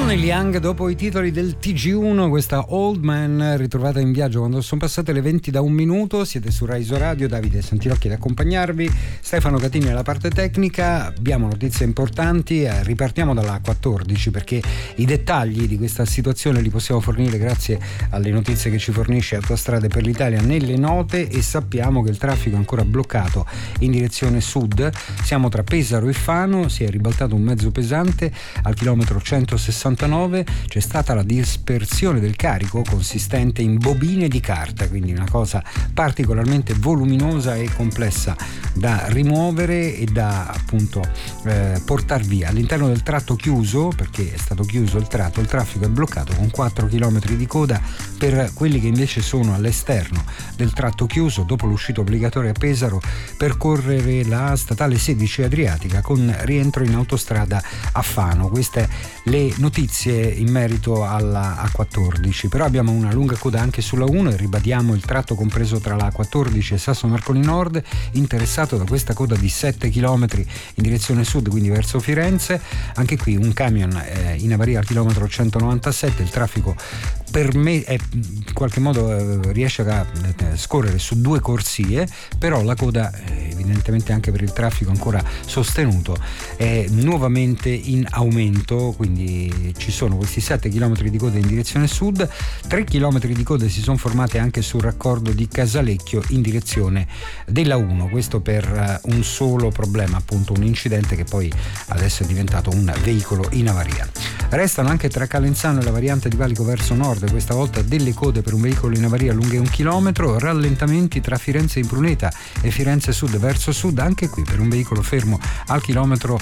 Neil Young dopo i titoli del TG1, questa Old Man ritrovata in viaggio quando sono passate le 20 da un minuto. Siete su Rai Radio, Davide Santilocchi ad accompagnarvi, Stefano Catini alla parte tecnica. Abbiamo notizie importanti, ripartiamo dalla A14 perché i dettagli di questa situazione li possiamo fornire grazie alle notizie che ci fornisce Autostrade per l'Italia nelle note, e sappiamo che il traffico è ancora bloccato in direzione sud. Siamo tra Pesaro e Fano, si è ribaltato un mezzo pesante al chilometro 169. C'è stata la dispersione del carico consistente in bobine di carta, quindi una cosa particolarmente voluminosa e complessa da rimuovere e da appunto portar via. All'interno del tratto chiuso, perché è stato chiuso il tratto, il traffico è bloccato con 4 km di coda. Per quelli che invece sono all'esterno del tratto chiuso, dopo l'uscita obbligatoria a Pesaro, percorrere la statale 16 Adriatica con rientro in autostrada a Fano. Queste le notizie in merito alla A14, però abbiamo una lunga coda anche sulla 1 e ribadiamo il tratto compreso tra la A14 e Sasso Marconi Nord, interessato da questa coda di 7 km in direzione sud, quindi verso Firenze. Anche qui un camion in avaria al chilometro 197, il traffico per me in qualche modo riesce a scorrere su 2 corsie, però la coda evidentemente anche per il traffico ancora sostenuto è nuovamente in aumento, quindi ci sono questi 7 km di coda in direzione sud. 3 km di code si sono formate anche sul raccordo di Casalecchio in direzione della 1, questo per un solo problema, appunto un incidente che poi adesso è diventato un veicolo in avaria. Restano anche tra Calenzano e la variante di Valico verso nord questa volta delle code per un veicolo in avaria lunghe 1 chilometro, rallentamenti tra Firenze Impruneta e Firenze Sud verso sud, anche qui per un veicolo fermo al chilometro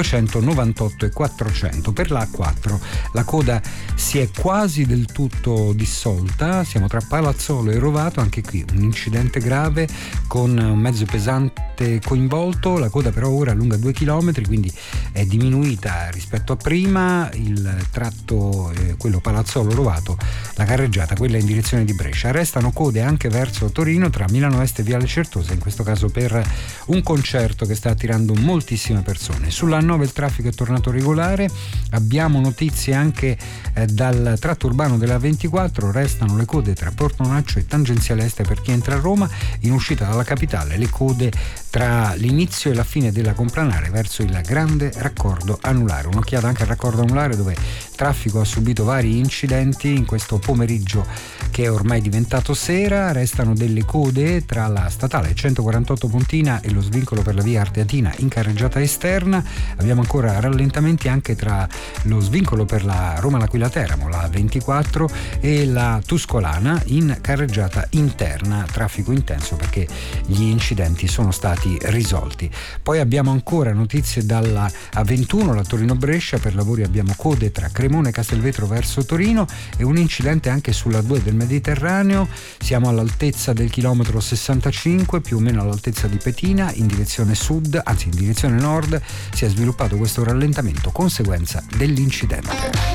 298 e 400. Per la A4 la coda si è quasi del tutto dissolta, siamo tra Palazzolo e Rovato, anche qui un incidente grave con un mezzo pesante coinvolto. La coda però ora lunga 2 km, quindi è diminuita rispetto a prima. Il tratto quello Palazzolo-Rovato, la carreggiata quella in direzione di Brescia. Restano code anche verso Torino tra Milano Est e Viale Certosa, in questo caso per un concerto che sta attirando moltissime persone. Sulla A9 il traffico è tornato regolare, abbiamo notizie anche dal tratto urbano della 24, restano le code tra Porto Naccio e Tangenziale Est per chi entra a Roma. In uscita dalla capitale le code tra l'inizio e la fine della Complanare verso il grande raccordo anulare. Un'occhiata anche al raccordo anulare, dove il traffico ha subito vari incidenti in questo pomeriggio che è ormai diventato sera. Restano delle code tra la statale 148 Pontina e lo svincolo per la via Arteatina in carreggiata esterna. Abbiamo ancora rallentamenti anche tra lo svincolo per la Roma-L'Aquila Teramo, la 24, e la Tuscolana in carreggiata interna. Traffico intenso perché gli incidenti sono stati risolti. Poi abbiamo ancora notizie dalla A21, la Torino-Brescia. Per lavori abbiamo code tra Cremona e Castelvetro verso Torino e un incidente anche sulla 2 del Mediterraneo. Siamo all'altezza del chilometro 65, più o meno all'altezza di Petina, in direzione sud, anzi in direzione nord. Si è sviluppato questo rallentamento conseguenza dell'incidente.